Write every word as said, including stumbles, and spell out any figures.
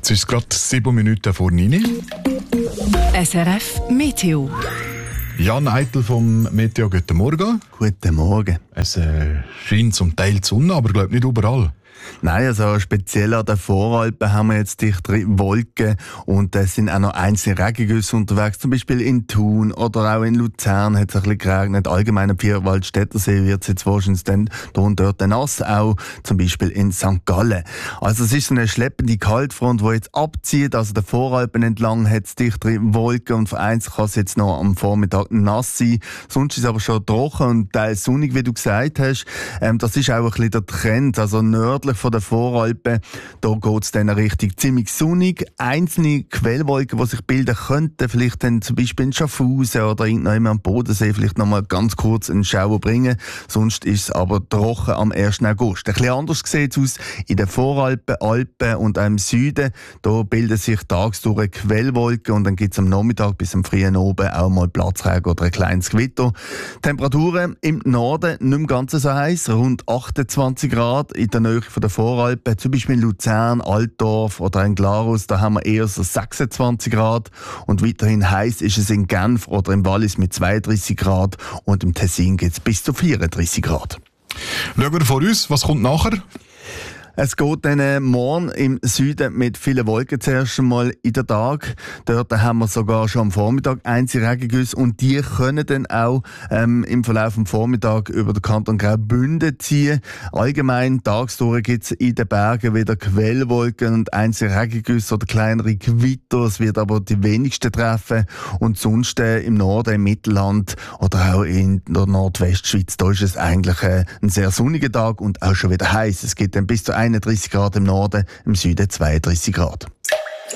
Jetzt ist es gerade sieben Minuten vor neun. S R F Meteo. Jan Eitel vom Meteo, guten Morgen. Guten Morgen. Es äh, scheint zum Teil die Sonne, aber ich glaube nicht überall. Nein, also speziell an den Voralpen haben wir jetzt dichtere Wolken und es sind auch noch einzelne Regengüsse unterwegs. Zum Beispiel in Thun oder auch in Luzern hat es ein bisschen geregnet. Allgemein am Vierwaldstättersee wird es jetzt wahrscheinlich dann da und dort nass, auch zum Beispiel in Sankt Gallen. Also es ist so eine schleppende Kaltfront, die jetzt abzieht. Also der Voralpen entlang hat es dichtere Wolken und vereinzelt kann es jetzt noch am Vormittag nass sein. Sonst ist es aber schon trocken und teils sonnig, wie du gesagt hast. Ähm, das ist auch ein bisschen der Trend. Also nördlich von den Voralpen, da geht es dann richtig ziemlich sonnig. Einzelne Quellwolken, die sich bilden könnten, vielleicht dann zum Beispiel in Schaffhausen oder irgendwann am Bodensee vielleicht noch mal ganz kurz einen Schauer bringen. Sonst ist es aber trocken am ersten August. Ein bisschen anders sieht es aus in den Voralpen, Alpen und auch im Süden. Da bilden sich tagsdurch Quellwolken und dann gibt es am Nachmittag bis am frühen Abend auch mal Platzregen oder ein kleines Gewitter. Temperaturen im Norden nicht mehr ganz so heiß, rund achtundzwanzig Grad in der Nähe von der Voralpen, zum Beispiel in Luzern, Altdorf oder in Glarus, da haben wir eher so sechsundzwanzig Grad und weiterhin heiß ist es in Genf oder im Wallis mit zweiunddreißig Grad und im Tessin geht es bis zu vierunddreißig Grad. Schauen wir vor uns, was kommt nachher? Es geht dann morgen im Süden mit vielen Wolken zuerst einmal in den Tag. Dort haben wir sogar schon am Vormittag einzelne Regengüsse und die können dann auch ähm, im Verlauf des Vormittags über den Kanton Graubünden ziehen. Allgemein tagsdurch gibt es in den Bergen wieder Quellwolken und einzelne Regengüsse oder kleinere Gewitter. Es wird aber die wenigsten treffen. Und sonst äh, im Norden, im Mittelland oder auch in der Nordwestschweiz, da ist es eigentlich äh, ein sehr sonniger Tag und auch schon wieder heiß. Es geht dann bis zu einunddreißig Grad im Norden, im Süden zweiunddreißig Grad.